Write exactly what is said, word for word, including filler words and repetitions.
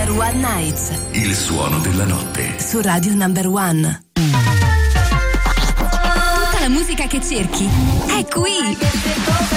Number One Nights. Il suono della notte. Su Radio Number One. Tutta la musica che cerchi è qui.